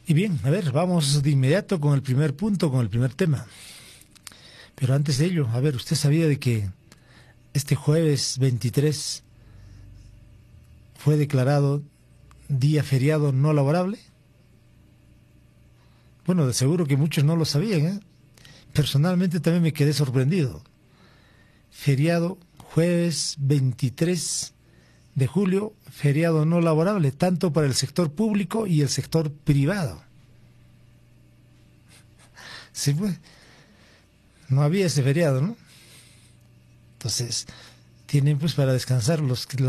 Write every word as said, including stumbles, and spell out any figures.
Y bien, a ver, vamos de inmediato con el primer punto, con el primer tema. Pero antes de ello, a ver, ¿usted sabía de que este jueves veintitrés fue declarado día feriado no laborable? Bueno, de seguro que muchos no lo sabían, ¿eh? Personalmente también me quedé sorprendido. Feriado jueves veintitrés de julio, feriado no laborable, tanto para el sector público y el sector privado. Sí, pues, no había ese feriado, ¿no? Entonces, tienen pues para descansar los